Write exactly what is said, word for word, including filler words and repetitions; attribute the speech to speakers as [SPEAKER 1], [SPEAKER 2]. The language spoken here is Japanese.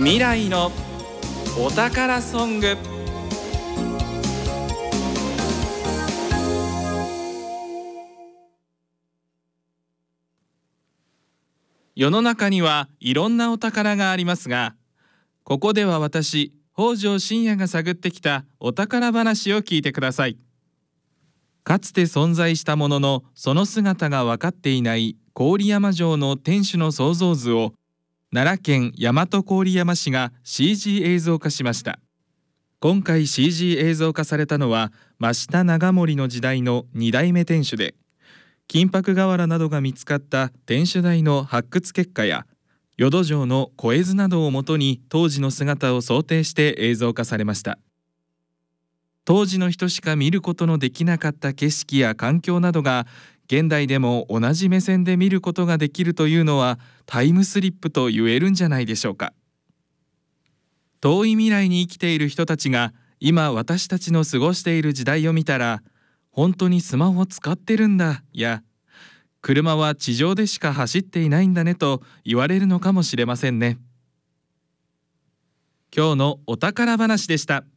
[SPEAKER 1] 未来のお宝ソング。世の中にはいろんなお宝がありますが、ここでは私北条信也が探ってきたお宝話を聞いてください。かつて存在したもののその姿が分かっていない郡山城の天守の創造図を奈良県大和郡山市が シージー 映像化しました。今回 シージー 映像化されたのは真下長森の時代のに代目天守で、金箔瓦などが見つかった天守台の発掘結果や淀城の小絵図などをもとに当時の姿を想定して映像化されました。当時の人しか見ることのできなかった景色や環境などが現代でも同じ目線で見ることができるというのはタイムスリップと言えるんじゃないでしょうか。遠い未来に生きている人たちが今私たちの過ごしている時代を見たら、本当にスマホ使ってるんだや、車は地上でしか走っていないんだねと言われるのかもしれませんね。今日のお宝話でした。